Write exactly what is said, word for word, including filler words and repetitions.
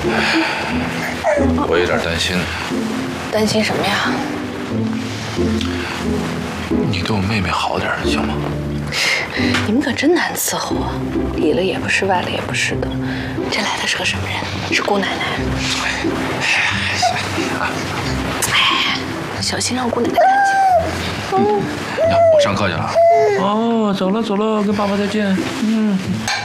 我有点担心。 担心什么呀？ 你对我妹妹好点行吗？ 你们可真难伺候啊，里了也不是，外了也不是的。这来的是个什么人？是姑奶奶。哎，小心让姑奶奶看见。嗯， 呀，我上课去了。哦，走了走了，跟爸爸再见。嗯。